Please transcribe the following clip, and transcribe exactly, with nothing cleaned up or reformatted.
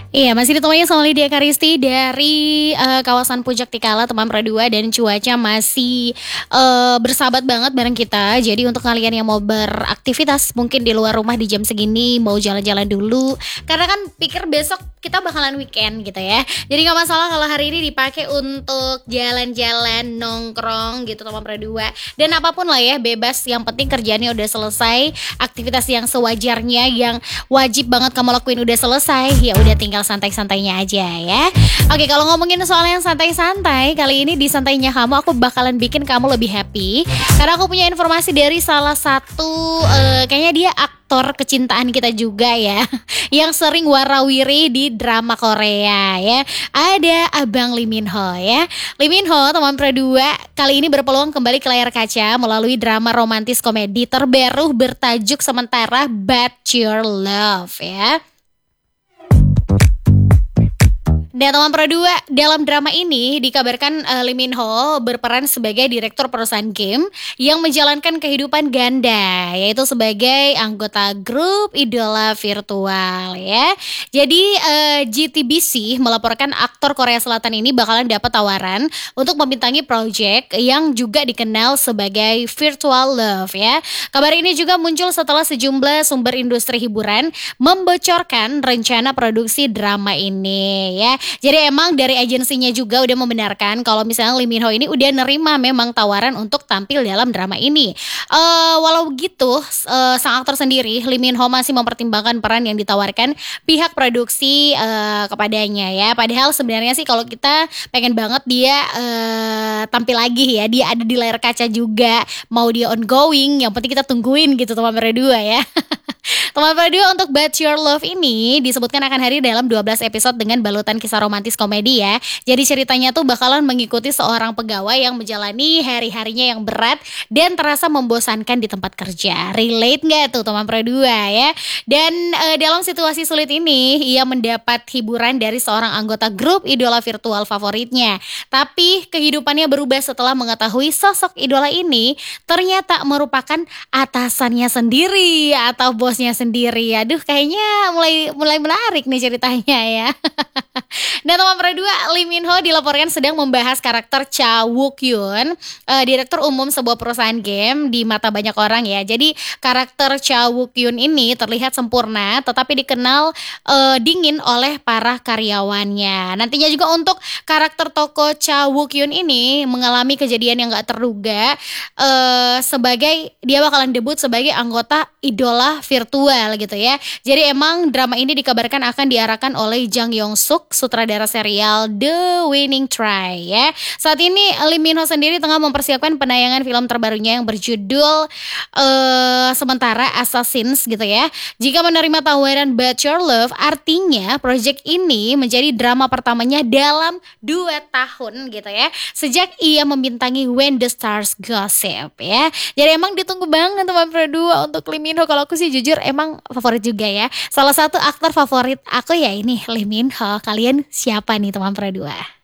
Iya, masih ditemani sama Lydia Karisti dari, eee, kawasan Puncak Tikala, teman Pro dua dan cuaca masih, eee, bersahabat banget bareng kita. Jadi untuk kalian yang mau beraktivitas mungkin di luar rumah di jam segini, mau jalan-jalan dulu, karena kan pikir besok kita bakalan weekend gitu ya. Jadi nggak masalah kalau hari ini dipakai untuk jalan-jalan, nongkrong gitu teman Pro dua. Dan apapun lah ya, bebas, yang penting kerjaannya udah selesai, aktivitas yang sewajarnya, yang wajib banget kamu lakuin udah selesai, ya udah tinggal santai-santainya aja ya. Oke, kalau ngomongin soal yang santai-santai, kali ini di santainya kamu aku bakalan bikin kamu lebih happy karena aku punya informasi dari salah satu eh, kayaknya dia aktor kecintaan kita juga ya, yang sering warawiri di drama Korea ya. Ada Abang Lee Min Ho ya. Lee Min Ho, teman Pro dua, kali ini berpeluang kembali ke layar kaca melalui drama romantis komedi terbaru bertajuk sementara Bachelor Love ya. Dan teman Pro dua, dalam drama ini dikabarkan uh, Lee Min Ho berperan sebagai direktur perusahaan game yang menjalankan kehidupan ganda, yaitu sebagai anggota grup idola virtual ya. Jadi uh, G T B C melaporkan aktor Korea Selatan ini bakalan dapat tawaran untuk membintangi project yang juga dikenal sebagai virtual love ya. Kabar ini juga muncul setelah sejumlah sumber industri hiburan membocorkan rencana produksi drama ini ya. Jadi emang dari agensinya juga udah membenarkan kalau misalnya Lee Min Ho ini udah nerima memang tawaran untuk tampil dalam drama ini. Uh, walau gitu, uh, sang aktor sendiri Lee Min Ho masih mempertimbangkan peran yang ditawarkan pihak produksi uh, kepadanya ya. Padahal sebenarnya sih kalau kita pengen banget dia uh, tampil lagi ya, dia ada di layar kaca juga. Mau dia ongoing, yang penting kita tungguin gitu teman Pro dua ya. Teman Pro dua, untuk Bachelor Love ini disebutkan akan hadir dalam dua belas episode dengan balutan kisah romantis komedi ya. Jadi ceritanya tuh bakalan mengikuti seorang pegawai yang menjalani hari-harinya yang berat dan terasa membosankan di tempat kerja. Relate gak tuh teman Pro dua ya? Dan e, dalam situasi sulit ini ia mendapat hiburan dari seorang anggota grup idola virtual favoritnya. Tapi kehidupannya berubah setelah mengetahui sosok idola ini ternyata merupakan atasannya sendiri atau bosnya sendiri. Aduh, kayaknya mulai mulai menarik nih ceritanya ya. Dan teman Pro dua, Lee Min Ho dilaporkan sedang membahas karakter Cha Wook Yoon, uh, direktur umum sebuah perusahaan game di mata banyak orang ya. Jadi karakter Cha Wook Yoon ini terlihat sempurna tetapi dikenal uh, dingin oleh para karyawannya. Nantinya juga untuk karakter tokoh Cha Wook Yoon ini mengalami kejadian yang gak terduga uh, sebagai dia bakalan debut sebagai anggota idola virtual gitu ya. Jadi emang drama ini dikabarkan akan diarahkan oleh Jang Yong Suk, sutradara serial The Winning Try ya. Saat ini Lee Min Ho sendiri tengah mempersiapkan penayangan film terbarunya yang berjudul uh, sementara Assassins gitu ya. Jika menerima tawaran Bachelor Love, artinya project ini menjadi drama pertamanya dalam dua tahun gitu ya, sejak ia membintangi When the Stars Gossip ya. Jadi emang ditunggu banget teman Pro dua untuk Lee Min Ho. Kalau aku sih jujur emang favorit juga ya. Salah satu aktor favorit aku ya ini Lee Min Ho. Kalian siapa nih teman Pro dua?